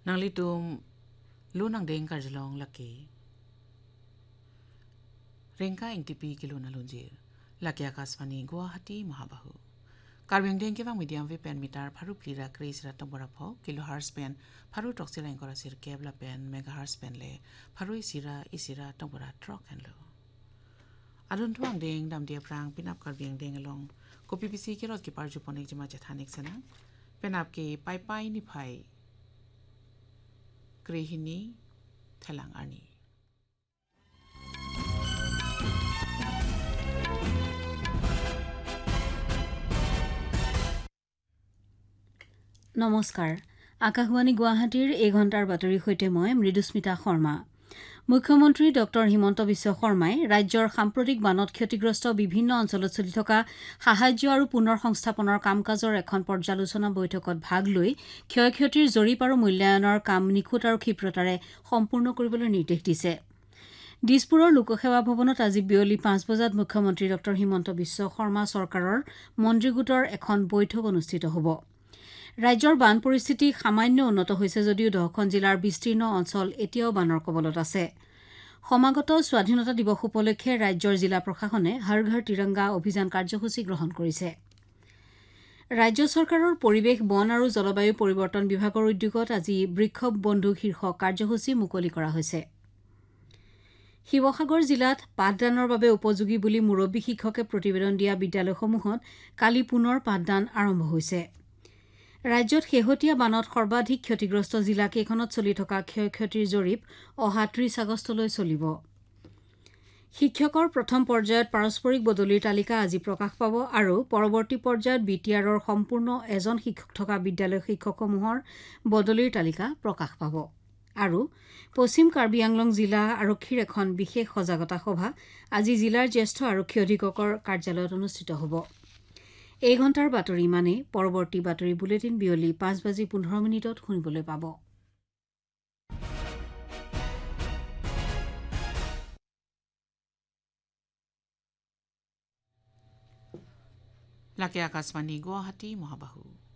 nang litum lunang deng karjalong laki rengka ing tipi kilo na lunjir laki akaswani Guwahati Mahabahu Karbing deng ke bang medium wave pen meter pharu plira kreis ra tong pho kilohertz pen pharu toxila ingora sir kebla pen megahertz pen le pharu isira tong truck and lo adun tuang deng dam dia prang pinap karbing deng along ko PPC ke rot ki parju ponik jema chathanik sana penap ke pai ni phai krehini thalang ani নমস্কাৰ আকাশবাণী গুৱাহাটীৰ এই ঘণ্টাৰ বাতৰি সৈতে মই মৃদুস্মিতা শৰ্মা মুখ্যমন্ত্ৰী doctor Himanta Biswa শৰ্মাই ৰাজ্যৰ সাম্প্ৰতিক বানত ক্ষতিগ্ৰস্ত বিভিন্ন অঞ্চলত চলি থকা সাহায্য আৰু পুনৰ সংস্থাপনৰ কামকাজৰ এখন পৰ্যালোচনা বৈঠকত ভাগ লৈ ক্ষয়ক্ষতিৰ জৰীপ আৰু মূল্যায়নৰ কাম নিখুঁত আৰু ক্ষীপ্ৰতাৰে সম্পূৰ্ণ কৰিবলৈ নিৰ্দেশ দিছে দিছপুৰৰ লোকসেৱা ভৱনত আজি বিয়লি 5 বজাত মুখ্যমন্ত্ৰী ডক্টৰ হিমন্ত বিশ্ব শৰ্মা চৰকাৰৰ মন্ত্ৰীগোটৰ এখন বৈঠক অনুষ্ঠিত হ'ব ৰাজ্যৰ বান পৰিস্থিতি সামান্য উন্নত হৈছে যদিও 10খন জিলাৰ বিস্তীৰ্ণ অঞ্চল এতিয়াও বানৰ কবলত আছে সমাগত স্বাধীনতা দিৱস উপলক্ষে ৰাজ্যৰ জিলা প্ৰশাসনে হৰ ঘৰ তিৰংগা অভিযান কাৰ্যসূচী গ্ৰহণ কৰিছে ৰাজ্য চৰকাৰৰ পৰিৱেশ বন আৰু জলবায়ু পৰিৱৰ্তন বিভাগৰ উদ্যোগত আজি বৃক্ষ বন্ধু শীৰ্ষক কাৰ্যসূচী মুকলি কৰা হৈছে শিৱসাগৰ জিলাত পাঠদানৰ বাবে উপযোগী বুলি মুৰব্বী শিক্ষকে প্ৰতিবেদন দিয়া বিদ্যালয়সমূহত কালি পুনৰ পাঠদান আৰম্ভ হৈছে ৰাজ্যত শেহতীয়া বানত সৰ্বাধিক ক্ষতিগ্ৰস্ত জিলাকেইখনত চলি থকা ক্ষয়ক্ষতিৰ জৰীপ অহা 30 আগষ্টলৈ চলিব শিক্ষকৰ প্ৰথম পৰ্যায়ত পাৰস্পৰিক বদলিৰ তালিকা আজি প্ৰকাশ পাব আৰু পৰৱৰ্তী পৰ্যায়ত বিটিআৰৰ সম্পূৰ্ণ এজন শিক্ষক থকা বিদ্যালয় শিক্ষকসমূহৰ বদলিৰ তালিকা প্ৰকাশ পাব আৰু পশ্চিম কাৰ্বি আংলং জিলা আৰক্ষীৰ এখন বিশেষ সজাগতা সভা আজি জিলাৰ জ্যেষ্ঠ আৰক্ষী অধীক্ষকৰ কাৰ্যালয়ত অনুষ্ঠিত হ'ব এই ঘণ্টাৰ বাতৰি মানে পৰৱৰ্তী বাতৰি বুলেটিন বিয়লি 5:15 শুনিবলৈ পাব laki akaswani Guwahati Mahabahu